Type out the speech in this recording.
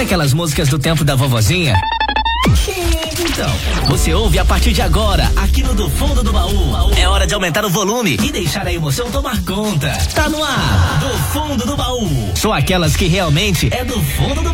aquelas músicas do tempo da vovozinha? Então, você ouve a partir de agora, aqui no Do Fundo do Baú. É hora de aumentar o volume e deixar a emoção tomar conta. Tá no ar, Do Fundo do Baú. Só aquelas que realmente é do fundo do baú.